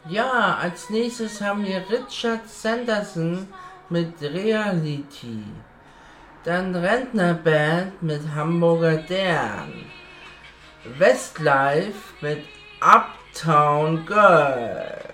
Ja, als nächstes haben wir Richard Sanderson mit Reality. Dann Rentnerband mit Hamburger Dern. Westlife mit Uptown Girl.